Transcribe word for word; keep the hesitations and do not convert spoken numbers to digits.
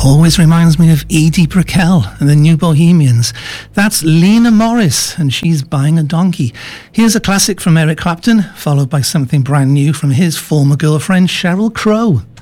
always reminds me of Edie Brickell and the New Bohemians. That's Lena Morris, and she's buying a donkey. Here's a classic from Eric Clapton, followed by something brand new from his former girlfriend, Sheryl Crow.